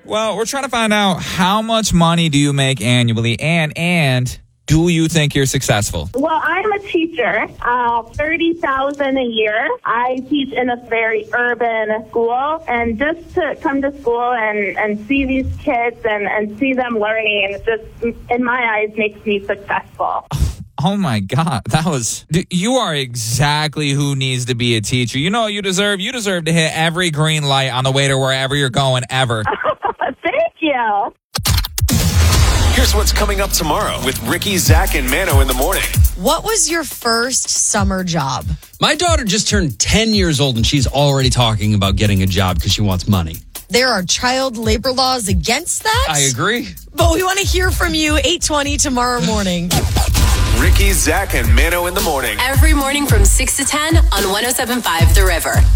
Well, we're trying to find out how much money do you make annually, and do you think you're successful? Well, I'm a teacher, $30,000 a year. I teach in a very urban school, and just to come to school and see these kids and see them learning, and just, in my eyes, makes me successful. Oh my God, you are exactly who needs to be a teacher. You know what you deserve? You deserve to hit every green light on the way to wherever you're going ever. Thank you. Here's what's coming up tomorrow with Ricky, Zach, and Mano in the morning. What was your first summer job? My daughter just turned 10 years old and she's already talking about getting a job because she wants money. There are child labor laws against that. I agree. But we want to hear from you 8:20 tomorrow morning. Ricky, Zach, and Mano in the morning. Every morning from 6 to 10 on 107.5 The River.